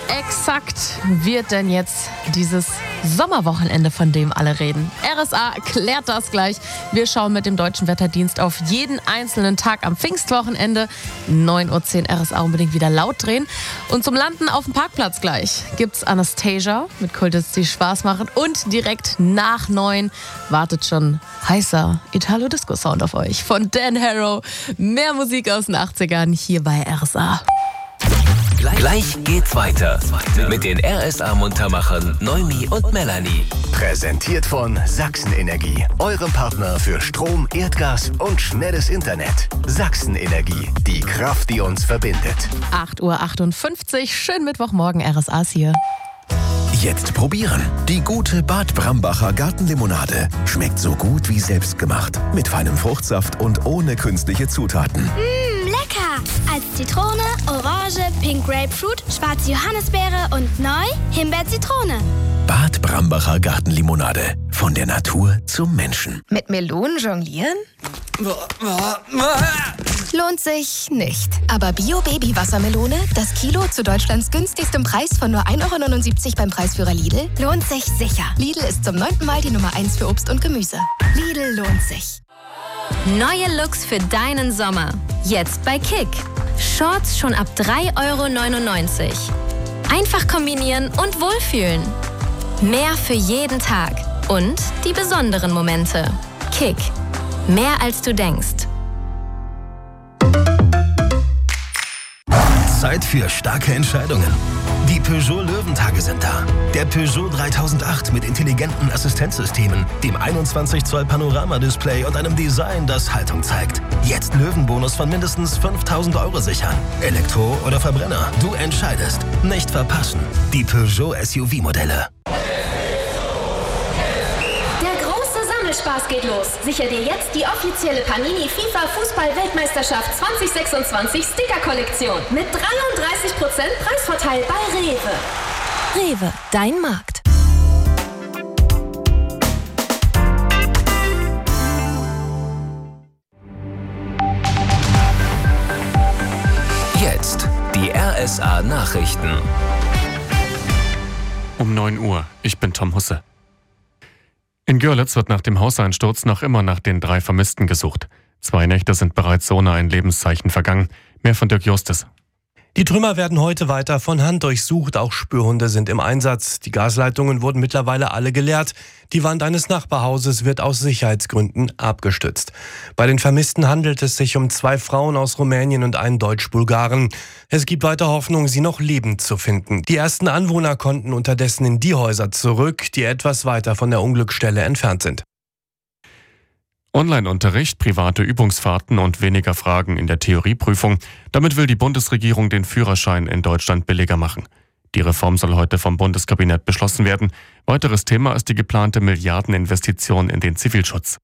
exakt wird denn jetzt dieses Sommerwochenende, von dem alle reden? RSA klärt das gleich. Wir schauen mit dem Deutschen Wetterdienst auf jeden einzelnen Tag am Pfingstwochenende. 9:10 Uhr RSA unbedingt wieder laut drehen. Und zum Landen auf dem Parkplatz gleich gibt's Anastasia mit Kultis, die Spaß machen. Und direkt nach 9 wartet schon heißer Italo-Disco-Sound auf euch von Dan Harrow. Mehr Musik aus den 80ern hier bei RSA. Gleich geht's weiter mit den RSA-Muntermachern Noemi und Melanie. Präsentiert von Sachsen-Energie, eurem Partner für Strom, Erdgas und schnelles Internet. Sachsen-Energie, die Kraft, die uns verbindet. 8:58 Uhr, schönen Mittwochmorgen, RSA ist hier. Jetzt probieren. Die gute Bad Brambacher Gartenlimonade. Schmeckt so gut wie selbstgemacht. Mit feinem Fruchtsaft und ohne künstliche Zutaten. Lecker! Als Zitrone, Orange, Pink Grapefruit, schwarze Johannisbeere und neu Himbeer-Zitrone. Bad Brambacher Gartenlimonade. Von der Natur zum Menschen. Mit Melonen jonglieren? Lohnt sich nicht. Aber Bio-Baby-Wassermelone, das Kilo zu Deutschlands günstigstem Preis von nur 1,79 € beim Preisführer Lidl, lohnt sich sicher. Lidl ist zum 9. Mal die Nummer 1 für Obst und Gemüse. Lidl lohnt sich. Neue Looks für deinen Sommer. Jetzt bei Kick. Shorts schon ab 3,99 €. Einfach kombinieren und wohlfühlen. Mehr für jeden Tag. Und die besonderen Momente. Kick. Mehr als du denkst. Zeit für starke Entscheidungen. Die Peugeot Löwentage sind da. Der Peugeot 3008 mit intelligenten Assistenzsystemen, dem 21 Zoll Panoramadisplay und einem Design, das Haltung zeigt. Jetzt Löwenbonus von mindestens 5.000 € sichern. Elektro oder Verbrenner, du entscheidest. Nicht verpassen. Die Peugeot SUV-Modelle. Spaß geht los. Sicher dir jetzt die offizielle Panini FIFA Fußball-Weltmeisterschaft 2026 Sticker-Kollektion mit 33% Preisvorteil bei Rewe. Rewe, dein Markt. Jetzt die RSA-Nachrichten. Um 9 Uhr. Ich bin Tom Husse. In Görlitz wird nach dem Hauseinsturz noch immer nach den 3 Vermissten gesucht. 2 Nächte sind bereits ohne ein Lebenszeichen vergangen. Mehr von Dirk Justus. Die Trümmer werden heute weiter von Hand durchsucht. Auch Spürhunde sind im Einsatz. Die Gasleitungen wurden mittlerweile alle geleert. Die Wand eines Nachbarhauses wird aus Sicherheitsgründen abgestützt. Bei den Vermissten handelt es sich um 2 Frauen aus Rumänien und einen Deutsch-Bulgaren. Es gibt weiter Hoffnung, sie noch lebend zu finden. Die ersten Anwohner konnten unterdessen in die Häuser zurück, die etwas weiter von der Unglücksstelle entfernt sind. Online-Unterricht, private Übungsfahrten und weniger Fragen in der Theorieprüfung. Damit will die Bundesregierung den Führerschein in Deutschland billiger machen. Die Reform soll heute vom Bundeskabinett beschlossen werden. Weiteres Thema ist die geplante Milliardeninvestition in den Zivilschutz.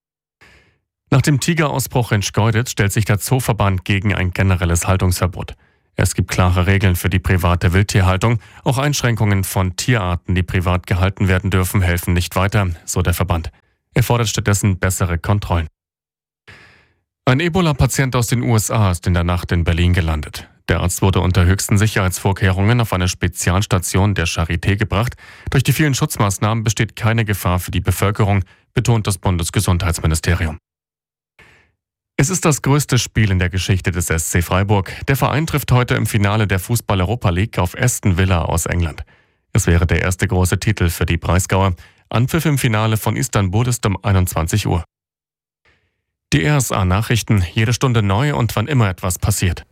Nach dem Tigerausbruch in Schkeuditz stellt sich der Zooverband gegen ein generelles Haltungsverbot. Es gibt klare Regeln für die private Wildtierhaltung. Auch Einschränkungen von Tierarten, die privat gehalten werden dürfen, helfen nicht weiter, so der Verband. Er fordert stattdessen bessere Kontrollen. Ein Ebola-Patient aus den USA ist in der Nacht in Berlin gelandet. Der Arzt wurde unter höchsten Sicherheitsvorkehrungen auf eine Spezialstation der Charité gebracht. Durch die vielen Schutzmaßnahmen besteht keine Gefahr für die Bevölkerung, betont das Bundesgesundheitsministerium. Es ist das größte Spiel in der Geschichte des SC Freiburg. Der Verein trifft heute im Finale der Fußball-Europa League auf Aston Villa aus England. Es wäre der erste große Titel für die Breisgauer. Anpfiff im Finale von Istanbul ist um 21 Uhr. Die RSA-Nachrichten, jede Stunde neu und wann immer etwas passiert.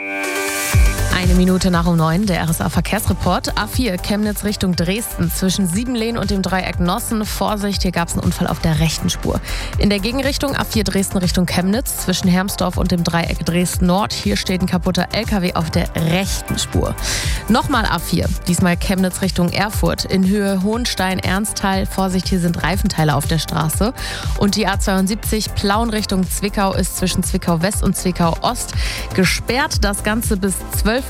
1 Minute nach um 9, der RSA-Verkehrsreport. A4 Chemnitz Richtung Dresden zwischen Siebenlehn und dem Dreieck Nossen. Vorsicht, hier gab es einen Unfall auf der rechten Spur. In der Gegenrichtung A4 Dresden Richtung Chemnitz zwischen Hermsdorf und dem Dreieck Dresden Nord. Hier steht ein kaputter LKW auf der rechten Spur. Nochmal A4, diesmal Chemnitz Richtung Erfurt. In Höhe Hohenstein-Ernsthal. Vorsicht, hier sind Reifenteile auf der Straße. Und die A72 Plauen Richtung Zwickau ist zwischen Zwickau West und Zwickau Ost gesperrt. Das Ganze bis 12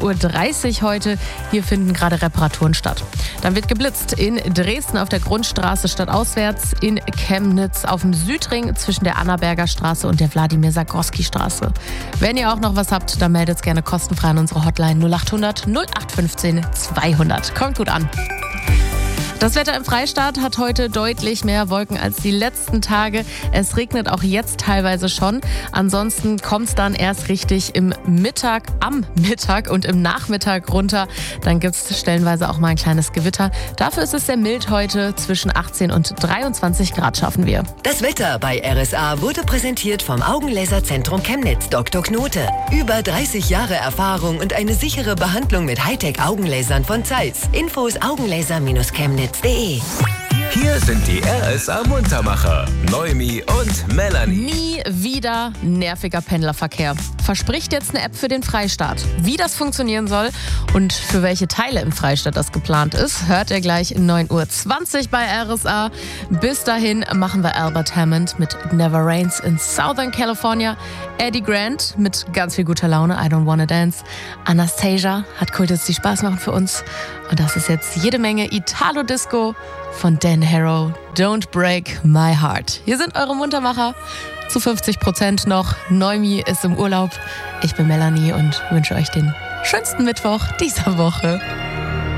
11.30 Uhr heute. Hier finden gerade Reparaturen statt. Dann wird geblitzt in Dresden auf der Grundstraße stadtauswärts, in Chemnitz auf dem Südring zwischen der Annaberger Straße und der Wladimir-Sagroski-Straße. Wenn ihr auch noch was habt, dann meldet es gerne kostenfrei an unsere Hotline 0800 0815 200. Kommt gut an. Das Wetter im Freistaat hat heute deutlich mehr Wolken als die letzten Tage. Es regnet auch jetzt teilweise schon. Ansonsten kommt es dann erst richtig am Mittag und im Nachmittag runter. Dann gibt es stellenweise auch mal ein kleines Gewitter. Dafür ist es sehr mild heute. Zwischen 18 und 23 Grad schaffen wir. Das Wetter bei RSA wurde präsentiert vom Augenlaserzentrum Chemnitz Dr. Knote. Über 30 Jahre Erfahrung und eine sichere Behandlung mit Hightech-Augenlasern von Zeiss. Infos augenlaser-chemnitz.de. Hier sind die RSA-Muntermacher, Noemi und Melanie. Nie wieder nerviger Pendlerverkehr. Verspricht jetzt eine App für den Freistaat. Wie das funktionieren soll und für welche Teile im Freistaat das geplant ist, hört ihr gleich in 9.20 Uhr bei RSA. Bis dahin machen wir Albert Hammond mit It Never Rains in Southern California, Eddie Grant mit ganz viel guter Laune, I Don't Wanna Dance, Anastasia hat Kultus, die Spaß machen für uns. Und das ist jetzt jede Menge Italo-Disco von Dan Harrow, Don't Break My Heart. Hier sind eure Muntermacher, zu 50% noch. Noemi ist im Urlaub. Ich bin Melanie und wünsche euch den schönsten Mittwoch dieser Woche.